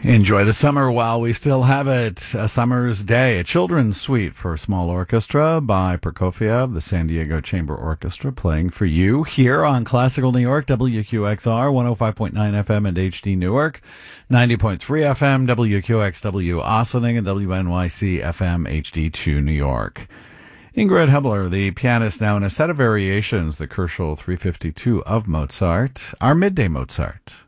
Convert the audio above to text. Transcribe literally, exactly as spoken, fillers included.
Enjoy the summer while we still have it. A Summer's Day, a children's suite for small orchestra by Prokofiev, the San Diego Chamber Orchestra, playing for you here on Classical New York, W Q X R, one oh five point nine F M and H D Newark, ninety point three F M, W Q X W Ossining, and W N Y C F M H D two New York. Ingrid Hebler, the pianist, now in a set of variations, the Kerschel three fifty-two of Mozart, our Midday Mozart.